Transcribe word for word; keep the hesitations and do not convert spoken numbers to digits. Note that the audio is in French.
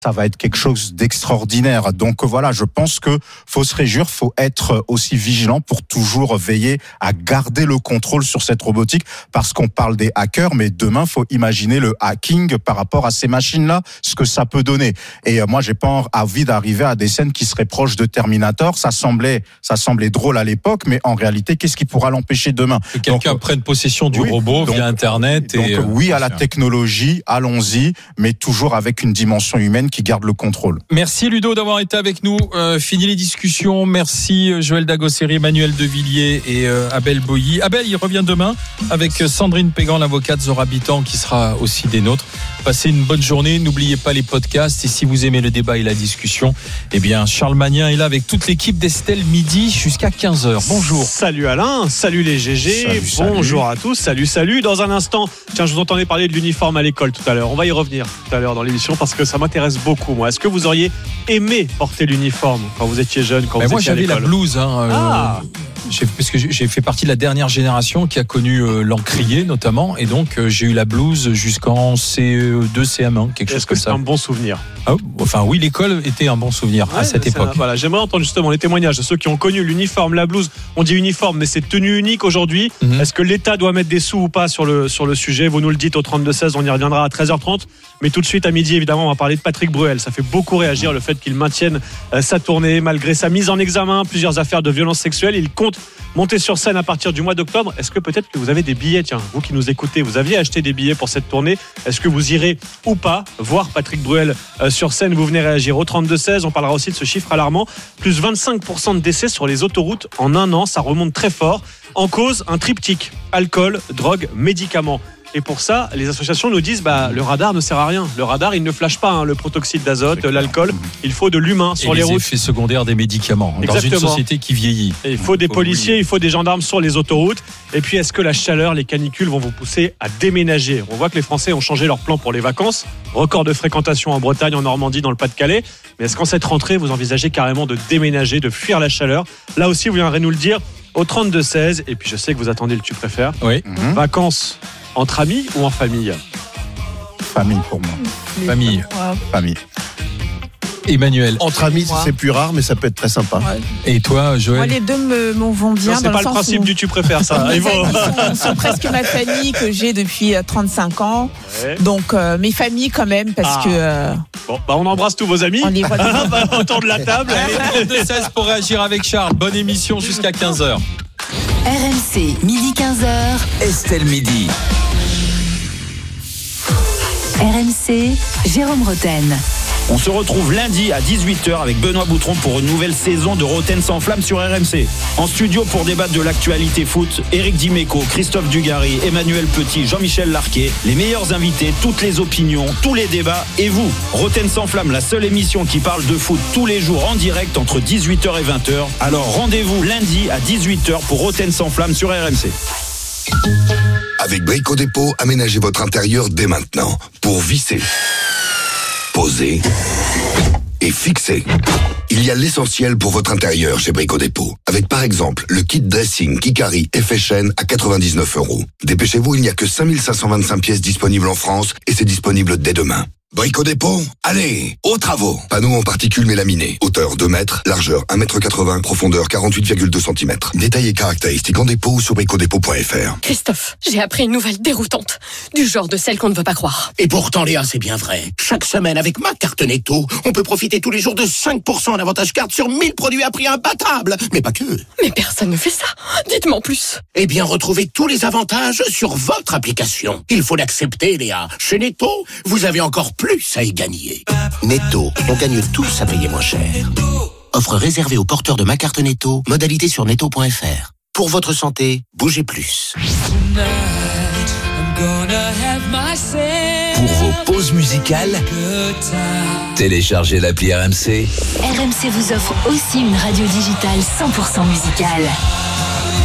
ça va être quelque chose d'extraordinaire. Donc voilà, je pense que faut se réjouir, faut être aussi vigilant pour toujours veiller à garder le contrôle sur cette robotique, parce qu'on parle des hackers, mais demain, faut imaginer le hacking par rapport à ces machines-là, ce que ça peut donner. Et euh, moi, j'ai pas envie d'arriver à des scènes qui seraient proches de Terminator. Ça semblait, ça semblait drôle à l'époque, mais en réalité, qu'est-ce qui pourra l'empêcher demain? Que quelqu'un donc, prenne possession du oui, robot donc, via Internet. Donc et, oui euh, à la technologie, allons-y, mais toujours avec une dimension humaine qui garde le contrôle. Merci Ludo d'avoir été avec nous. Euh, fini les discussions. Merci Joël Dagosseri, Emmanuel Devilliers et euh, Abel Boilly. Abel, il revient demain avec Sandrine Pégan, l'avocate Zorabitan, qui sera aussi des nôtres. Passez une bonne journée. N'oubliez pas les podcasts. Et si vous aimez le débat et la discussion, eh bien, Charles Magnin est là avec toute l'équipe d'Estelle Midi jusqu'à quinze heures. Bonjour. Salut Alain. Salut les G G. Salut, Bonjour salut. à tous. Salut, salut. Dans un instant, tiens, je vous entendais parler de l'uniforme à l'école tout à l'heure. On va y revenir tout à l'heure dans l'émission parce que ça m'intéresse beaucoup, moi. Est-ce que vous auriez aimé porter l'uniforme quand vous étiez jeune, quand Mais vous moi, étiez à j'avais l'école? la blouse. Hein, Ah. euh, j'ai, parce que j'ai fait partie de la dernière génération qui a connu euh, l'encrier notamment, et donc euh, j'ai eu la blouse jusqu'en C E deux, C M un, quelque chose Est-ce que comme c'est ça. un bon souvenir? Ah, enfin oui, l'école était un bon souvenir Ouais, à cette c'est époque. un- voilà, j'aimerais entendre justement les témoignages de ceux qui ont connu l'uniforme, la blouse. On dit uniforme, mais c'est tenue unique aujourd'hui. Mhm. Est-ce que l'État doit mettre des sous ou pas sur le, sur le sujet? Vous nous le dites au trente-deux seize, on y reviendra à treize heures trente. Mais tout de suite, à midi, évidemment, on va parler de Patrick Bruel. Ça fait beaucoup réagir le fait qu'il maintienne euh, sa tournée malgré sa mise en examen, plusieurs affaires de violence sexuelle. Il compte monter sur scène à partir du mois d'octobre. Est-ce que peut-être que vous avez des billets? Tiens, vous qui nous écoutez, vous aviez acheté des billets pour cette tournée. Est-ce que vous irez ou pas voir Patrick Bruel euh, sur scène? Vous venez réagir au trente-deux seize. On parlera aussi de ce chiffre alarmant. Plus vingt-cinq pour cent de décès sur les autoroutes en un an. Ça remonte très fort. En cause, un triptyque. Alcool, drogue, médicaments. Et pour ça, les associations nous disent bah, le radar ne sert à rien. Le radar, il ne flash pas hein, le protoxyde d'azote, l'alcool. Il faut de l'humain sur et les, les routes. effets secondaires des médicaments dans Exactement. une société qui vieillit. Et il faut des Faut policiers, oublier. il faut des gendarmes sur les autoroutes. Et puis, est-ce que la chaleur, les canicules vont vous pousser à déménager? On voit que les Français ont changé leur plan pour les vacances. Record de fréquentation en Bretagne, en Normandie, dans le Pas-de-Calais. Mais est-ce qu'en cette rentrée, vous envisagez carrément de déménager, de fuir la chaleur? Là aussi, vous viendrez nous le dire au trente-deux seize. Et puis, je sais que vous attendez le tu préfères. Oui, Mhm. Vacances entre amis ou en famille? Famille pour moi. famille. Famille. Emmanuel. Entre amis, Moi. c'est plus rare, mais ça peut être très sympa. Ouais. Et toi, Moi, Joël? les deux me, m'en vont bien. Non, c'est dans pas le le sens principe où du tu préfères, ça. mes Ils vont- amis sont, sont presque ma famille que j'ai depuis euh, trente-cinq ans. Ouais. Donc, euh, mes familles quand même, parce Ah. que euh, Bon, bah, on embrasse tous vos amis. on les voit bien. Bah, autour de la table. trente-deux seize pour réagir avec Charles. Bonne émission jusqu'à quinze heures. R M C, midi quinze heures. Estelle Midi. R M C, Jérôme Roten. On se retrouve lundi à dix-huit heures avec Benoît Boutron pour une nouvelle saison de Roten sans flamme sur R M C. En studio pour débattre de l'actualité foot, Éric Dimeco, Christophe Dugarry, Emmanuel Petit, Jean-Michel Larquet, les meilleurs invités, toutes les opinions, tous les débats et vous. Roten sans flamme, la seule émission qui parle de foot tous les jours en direct entre dix-huit heures et vingt heures. Alors rendez-vous lundi à dix-huit heures pour Roten sans flamme sur R M C. Avec Brico Dépôt, aménagez votre intérieur dès maintenant pour visser, poser et fixer. Il y a l'essentiel pour votre intérieur chez Brico Dépôt. Avec par exemple le kit dressing Kikari Effet Chaîne à quatre-vingt-dix-neuf euros. Dépêchez-vous, il n'y a que cinq mille cinq cent vingt-cinq pièces disponibles en France et c'est disponible dès demain. Brico Dépôt, allez, aux travaux. Panneaux en particules mélaminées. Hauteur deux mètres, largeur un mètre quatre-vingts, profondeur quarante-huit virgule deux centimètres. Détails et caractéristiques en dépôt ou sur bricodépôt point f r. Christophe, j'ai appris une nouvelle déroutante. Du genre de celle qu'on ne veut pas croire. Et pourtant, Léa, c'est bien vrai. Chaque semaine, avec ma carte Netto, on peut profiter tous les jours de cinq pour cent en avantage carte sur mille produits à prix imbattable. Mais pas que. Mais personne ne fait ça. Dites-moi en plus. Eh bien, retrouvez tous les avantages sur votre application. Il faut l'accepter, Léa. Chez Netto, vous avez encore plus à y gagner. Netto, on gagne tous à payer moins cher. Offre réservée aux porteurs de ma carte Netto. Modalité sur netto point f r. Pour votre santé, bougez plus. Pour vos pauses musicales, téléchargez l'appli R M C. R M C vous offre aussi une radio digitale cent pour cent musicale.